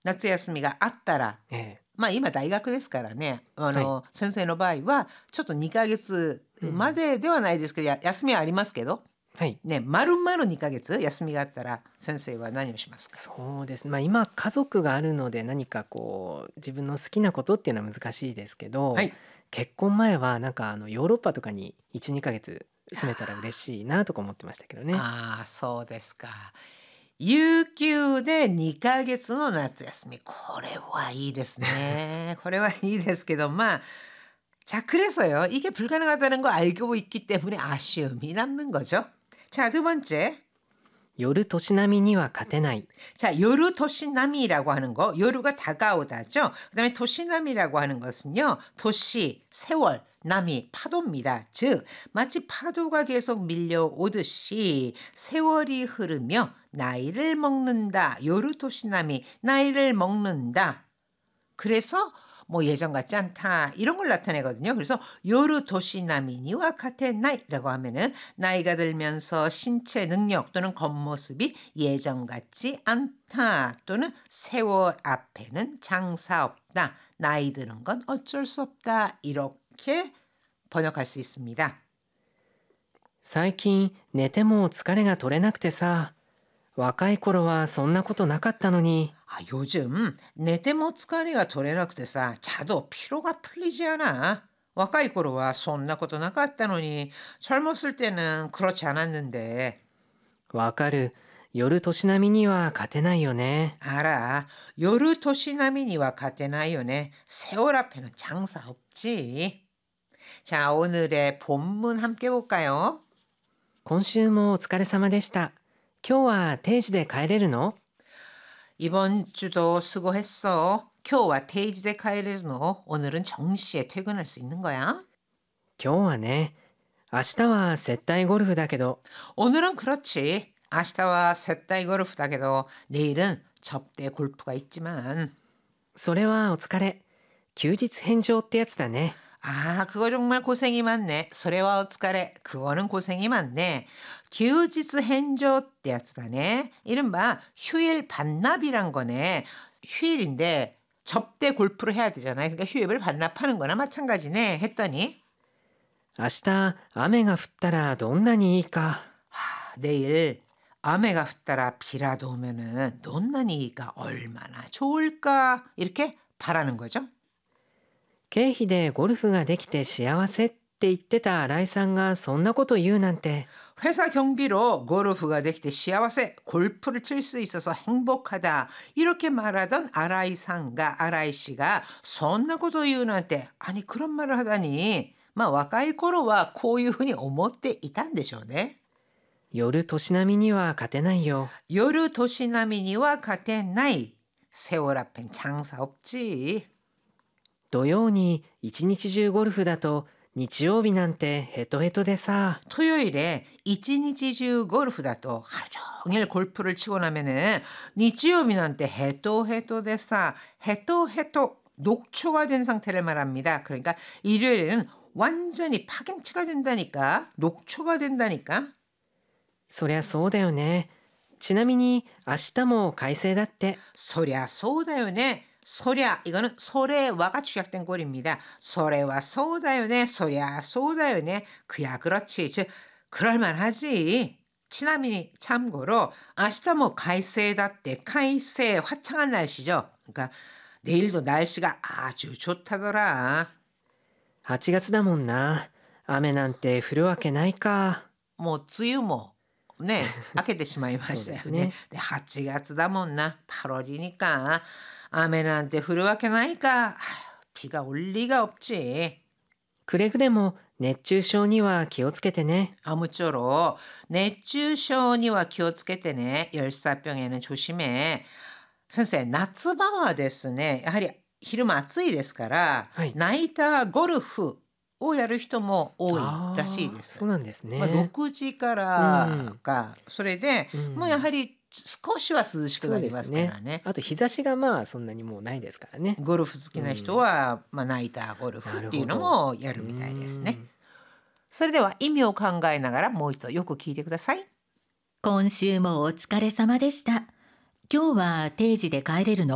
夏休みがあったら、今大学ですからね、先生の場合はちょっと2ヶ月までではないですけど、休みはありますけど、丸々2ヶ月休みがあったら先生は何をしますか？ そうですね。今家族があるので何かこう自分の好きなことっていうのは難しいですけど、結婚前はなんかヨーロッパとかに1、2ヶ月住めたら嬉しいなとか思ってましたけどね。 ああ、そうですか。有給で2ヶ月の夏休み。これはいいですね。これはいいですけど, 자, 그래서요. 이게 불가능하다는 거 알고 있기 때문에 아쉬움이 남는 거죠. 자, 두 번째. 夜年並みには勝てない。 자, 요루 도시남이라고 하는 거, 요루가 다가오다죠. 그다음에 도시남이라고 하는 것은요, 도시, 세월, 남이 파도입니다. 즉 마치 파도가 계속 밀려오듯이 세월이 흐르며 나이를 먹는다. 요루 도시남이 나이를 먹는다. 그래서 뭐 예전 같지 않다 이런 걸 나타내거든요. 그래서 요루 도시나미니와 같은 나이라고 하면은 나이가 들면서 신체 능력 또는 겉모습이 예전 같지 않다 또는 세월 앞에는 장사 없다. 나이 드는 건 어쩔 수 없다. 이렇게 번역할 수 있습니다. 最近寝ても疲れが取れなくてさ、若い頃はそんなことなかったのに。 요즘 내때모 疲れが取れなくてさ, 자도 피로가 풀리지 않아. 若い頃はそんなことなかったのに, 젊었을 때는 그렇지 않았는데. わかる。夜年並みには勝てないよね。 알아. 요르 도시나미니와 같애나요네. 세월 앞에는 장사 없지. 자, 오늘의 본문 함께 볼까요? 今週もお疲れ様でした。今日は定時で帰れるの？ 이번 주도 수고했어. 今日は定時で帰れるの? 오늘은 정시에 퇴근할 수 있는 거야? 今日はね。明日は接待ゴルフだけど。 오늘은 그렇지. 明日は 接待 골프だけど 내일은 접대 골프가 있지만. それはお疲れ。休日返上ってやつだね。 아, 그거 정말 고생이 많네. それはお疲れ. 그거는 고생이 많네. 규지스 hen조 때 야츠다네. 이른바 휴일 반납이란 거네. 휴일인데 접대 골프를 해야 되잖아요. 그러니까 휴일을 반납하는 거나 마찬가지네. 했더니 明日雨が降ったらどんなにいいか。 내일雨が 降ったら 비라도 오면은 どんなにいいか 얼마나 좋을까 이렇게 바라는 거죠. 経費でゴルフができて幸せって言ってた新井さんがそんなこと言うなんて。 회사 경비로 골프가 되기 시아와세 골프를 칠 수 있어서 행복하다 이렇게 말하던 아라이 상가 아라이 씨가 そんなこと言うなんて 아니 그런 말을 하다니 若い頃はこういうふうに思っていたんでしょうね。 夜年並みには勝てないよ。 夜年並みには勝てない。 세월 앞엔 장사 없지. 土曜に一日中ゴルフだと日曜日なんてヘトヘトでさ。 토요일에 이치니치 주 골프다또 하루 종일 골프를 치고 나면은 니치요미한테 헤토헤토 데사 헤토헤토 녹초가 된 상태를 말합니다. 그러니까 일요일에는 완전히 파김치가 된다니까. 녹초가 된다니까. そりゃそうだよね。ちなみに明日も快晴だって。 소랴 소다요네. 소랴 이거는 소래와가 축약된 꼴입니다. 소래와 소다요네. 소랴 소다요네. 그야 그렇지. 즉 그럴만하지. 치나미니 참고로 아시타모 가이세다때 카이세 화창한 날씨죠. 그러니까 내일도 날씨가 아주 좋다더라. 8月だもんな。雨なんて降るわけないか。 뭐梅雨も 네, 明けてしまいましたよね. 8月だもんな. 8월이니까雨なんて 降るわけないか. 비가 올 리가 없지. くれぐれも熱中症には気をつけてね. 아무쪼록熱中症には 気をつけてね. 열사병에는 조심해. 선생, 夏場はですね, やはり昼間暑いですから、ナイターゴルフをやる人も多いらしいです。 そうなんですね。 6時からか、それで、やはり少しは涼しくなりますからね。 あと日差しがそんなにもうないですからね。 ゴルフ好きな人は、ナイターゴルフっていうのもやるみたいですね。それでは意味を考えながらもう一度よく聞いてください。 今週もお疲れ様でした。今日は定時で帰れるの？